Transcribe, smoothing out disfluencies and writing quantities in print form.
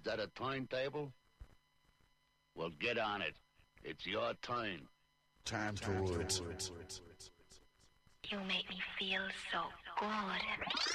that a timetable? Well, get on it. It's your turn. Time towards. You make me feel so good.